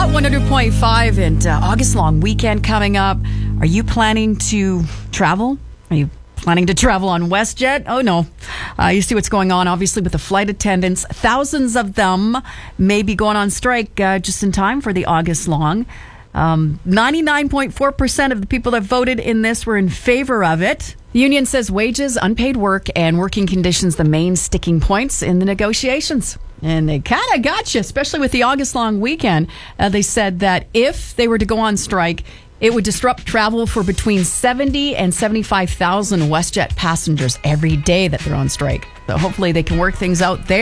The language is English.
Love 100.5 and August long weekend coming up. Are you planning to travel? Are you planning to travel on WestJet? Oh, no. You see what's going on, obviously, with the flight attendants. Thousands of them may be going on strike just in time for the August long. 99.4% of the people that voted in this were in favor of it. The union says wages, unpaid work, and working conditions the main sticking points in the negotiations. And they kind of got you, especially with the August long weekend. They said that if they were to go on strike, it would disrupt travel for between 70 and 75,000 WestJet passengers every day that they're on strike. So hopefully they can work things out there.